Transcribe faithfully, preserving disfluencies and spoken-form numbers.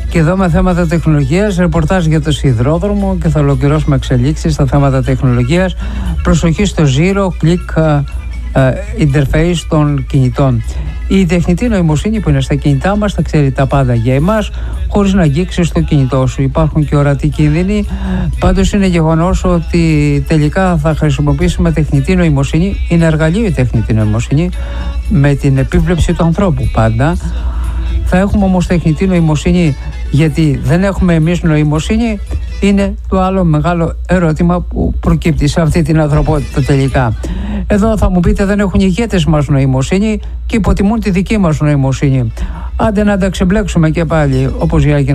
Και εδώ με θέματα τεχνολογίας, ρεπορτάζ για το σιδηρόδρομο και θα ολοκληρώσουμε εξελίξεις στα θέματα τεχνολογίας. Προσοχή στο Zero Click uh, uh, Interface των κινητών. Η τεχνητή νοημοσύνη που είναι στα κινητά μας θα ξέρει τα πάντα για εμάς, χωρίς να αγγίξεις το κινητό σου. Υπάρχουν και ορατοί κίνδυνοι, πάντως είναι γεγονός ότι τελικά θα χρησιμοποιήσουμε τεχνητή νοημοσύνη. Είναι εργαλείο η τεχνητή νοημοσύνη με την επίβλεψη του ανθρώπου πάντα. Θα έχουμε όμως τεχνητή νοημοσύνη γιατί δεν έχουμε εμείς νοημοσύνη, είναι το άλλο μεγάλο ερώτημα που προκύπτει σε αυτή την ανθρωπότητα τελικά. Εδώ θα μου πείτε, δεν έχουν οι ηγέτες μας νοημοσύνη και υποτιμούν τη δική μας νοημοσύνη. Άντε να τα ξεμπλέξουμε και πάλι, όπως για